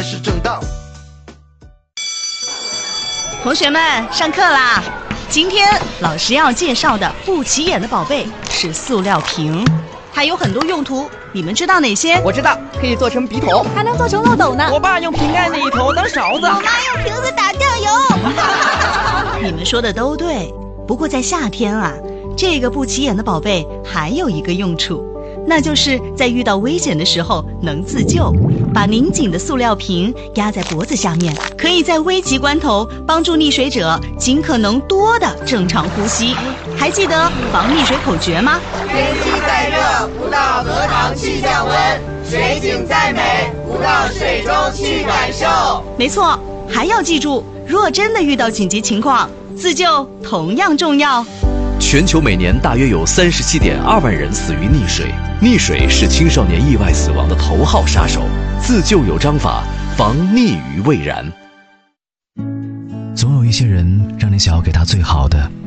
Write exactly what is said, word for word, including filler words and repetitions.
是正当。 同学们，上课啦！今天老师要介绍的不起眼的宝贝是塑料瓶，它有很多用途，你们知道哪些？ 我知道，可以做成笔筒， 还能做成漏斗呢。 我爸用瓶盖那一头当勺子， 我妈用瓶子打酱油。 你们说的都对，不过在夏天啊，这个不起眼的宝贝还有一个用处，那就是在遇到危险的时候能自救。把拧紧的塑料瓶压在脖子下面，可以在危急关头帮助溺水者尽可能多的正常呼吸。还记得防溺水口诀吗？ 天气再热，不到荷塘去降温；水景再美，不到水中去感受。 没错，还要记住，若真的遇到紧急情况，自救同样重要。 全球每年大约有三十七点二万人死于溺水，溺水是青少年意外死亡的头号杀手。自救有章法，防溺于未然。 总有一些人让你想要给他最好的，